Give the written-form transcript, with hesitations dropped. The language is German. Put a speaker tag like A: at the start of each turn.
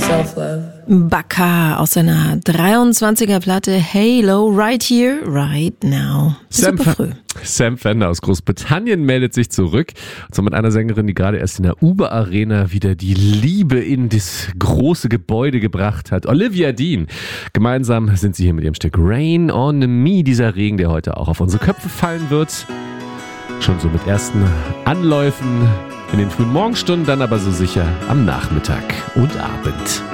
A: self-love.
B: Baka aus seiner 23er Platte Halo, Right Here, Right Now. Super früh.
C: Sam Fender aus Großbritannien meldet sich zurück. Und zwar mit einer Sängerin, die gerade erst in der Uber Arena wieder die Liebe in das große Gebäude gebracht hat. Olivia Dean. Gemeinsam sind sie hier mit ihrem Stück Rain on Me. Dieser Regen, der heute auch auf unsere Köpfe fallen wird. Schon so mit ersten Anläufen in den frühen Morgenstunden, dann aber so sicher am Nachmittag und Abend.